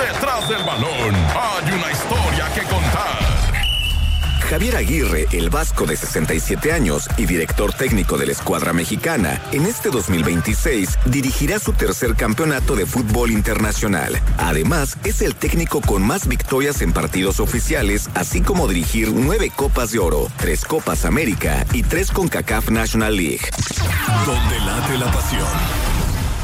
Detrás del balón hay una historia que contar. Javier Aguirre, el vasco de 67 años y director técnico de la escuadra mexicana, en este 2026 dirigirá su tercer campeonato de fútbol internacional. Además, es el técnico con más victorias en partidos oficiales, así como dirigir 9 Copas de Oro, 3 Copas América y 3 CONCACAF National League. Donde late la pasión.